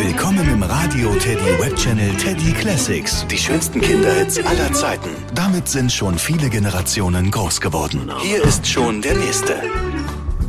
Willkommen im Radio Teddy Web Channel Teddy Classics. Die schönsten Kinderhits aller Zeiten. Damit sind schon viele Generationen groß geworden. Hier ist schon der nächste.